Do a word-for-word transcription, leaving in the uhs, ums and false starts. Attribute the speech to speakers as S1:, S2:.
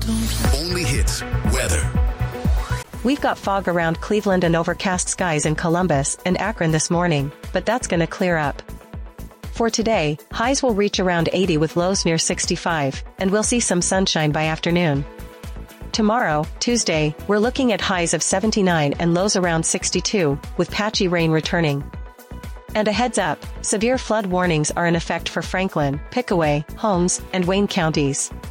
S1: Only hits weather.
S2: We've got fog around Cleveland and overcast skies in Columbus and Akron this morning, but that's gonna clear up. For today, highs will reach around eighty with lows near sixty-five, and we'll see some sunshine by afternoon. Tomorrow, Tuesday, we're looking at highs of seventy-nine and lows around sixty-two, with patchy rain returning. And a heads up, severe flood warnings are in effect for Franklin, Pickaway, Holmes, and Wayne counties.